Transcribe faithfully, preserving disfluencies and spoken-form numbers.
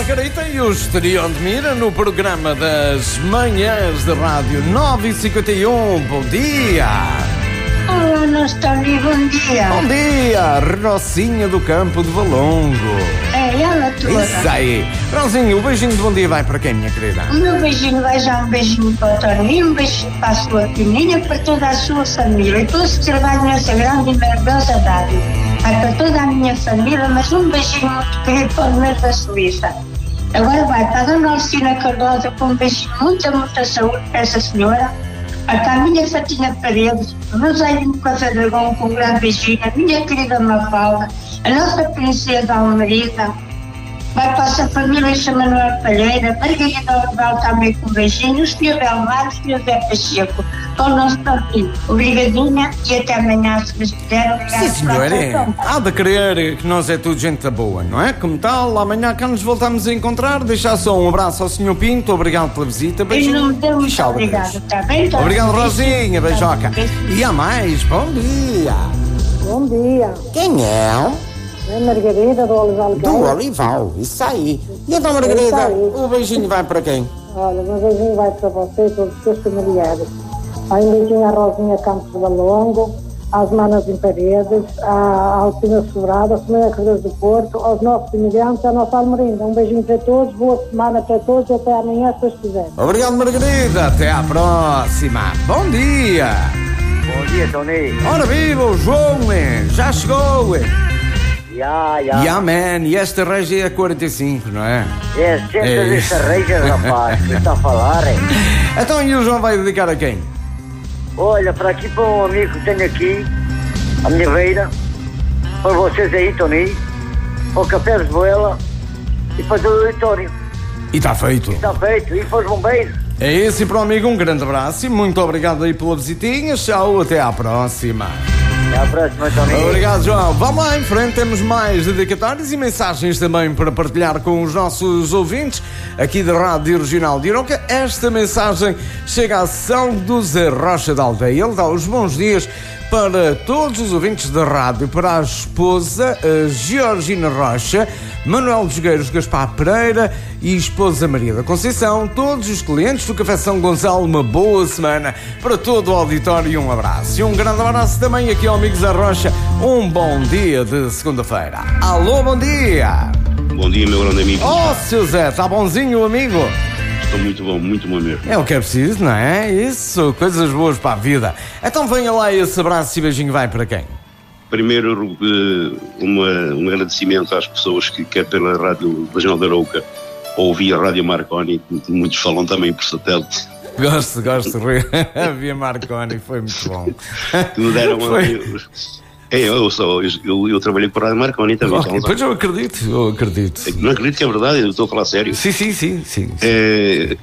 Margarida e o Esterião de Mira no programa das manhãs de rádio nove e cinquenta e um. Bom dia! Olá, Nostalgia, bom dia! Bom dia, Rocinha do Campo de Valongo. É, ela toda. Isso aí. Rosinha, o beijinho de bom dia vai para quem, minha querida? O meu beijinho vai já um beijinho para o Toninho, um beijinho para a sua filhinha, para toda a sua família e todos que trabalham nessa grande e maravilhosa rádio. Vai para toda a minha família, mas um beijinho muito querido para o meu da Suíça. Agora vai para a Dona Alcina Cardosa com um beijinho, muita, muita saúde para essa senhora. Para a minha Fatinha Paredes, o meu Zairinho Café Dragão com um grande beijinho, a minha querida Mafalda, a nossa princesa Almerida. Vai para a sua família em São Manuel Palheira, Margarida Orval também com um beijinho, o senhor Belmar, o senhor Zé Pacheco, com o nosso Toninho. Obrigadinha e até amanhã, se nos quiser. Sim, senhora. Há de crer que nós é tudo gente boa, não é? Como tal, amanhã cá nos voltamos a encontrar. Deixar só um abraço ao senhor Pinto, obrigado pela visita. Beijinho. Em nome dele, muito tchau, obrigado, está bem? Então, obrigado, beijinho. Rosinha, beijoca. E há mais, bom dia. Bom dia. Quem é? É Margarida do Olival. Do Olival, isso aí. E então, Margarida, o beijinho vai para quem? Olha, um beijinho vai para você e todos os seus familiares. Aí um beijinho à Rosinha Campos de Valongo, às Manas em Paredes, à Alcina Sobrada, à Semana Cruz do Porto, aos nossos imigrantes, à nossa Almerinda. Um beijinho para todos, boa semana para todos e até amanhã, se Deus quiser. Obrigado, Margarida. Até à próxima. Bom dia. Bom dia, Tony. Ora viva, o João, man. Já chegou. Ya, ya. Yeah, man, e esta regia é quarenta e cinco, não é? É, sempre É. desta reja, rapaz, que está a falar, hein? Então, e o João vai dedicar a quem? Olha, para aqui, para um amigo que tenho aqui, à minha beira, para vocês aí, Tony, para o Café de Boela e para o auditório. E está feito. Está feito, e para os bombeiros. É isso, e para o amigo um grande abraço e muito obrigado aí pela visitinha. Tchau, até à próxima. Até à próxima, Tony. Obrigado, João. Vamos lá em frente, temos mais dedicatórios e mensagens também para partilhar com os nossos ouvintes aqui da Rádio Regional de Iroca. Esta mensagem chega à São do Zé Rocha da Aldeia. Ele dá os bons dias para todos os ouvintes da rádio, para a esposa a Georgina Rocha, Manuel dos Gueiros Gaspar Pereira e esposa Maria da Conceição, todos os clientes do Café São Gonçalo. Uma boa semana para todo o auditório e um abraço. E um grande abraço também aqui ao amigo Zé Rocha. Um bom dia de segunda-feira. Alô, bom dia! Bom dia, meu grande amigo. Oh, seu Zé, está bonzinho, amigo? Estou muito bom, muito bom mesmo. É o que é preciso, não é? Isso, coisas boas para a vida. Então venha lá esse abraço e beijinho vai para quem? Primeiro, uh, uma, um agradecimento às pessoas que, quer pela Rádio Regional da Arouca ou via Rádio Marconi, que muitos falam também por satélite. Gosto, gosto, Rui. Via Marconi, foi muito bom. Que me deram uma... Foi. É, eu, sou, eu, eu trabalhei com a Rádio Marconi também. Okay, pois eu acredito, eu acredito. Não acredito que é verdade, eu estou a falar sério. Sim, sim, sim. sim, sim. É,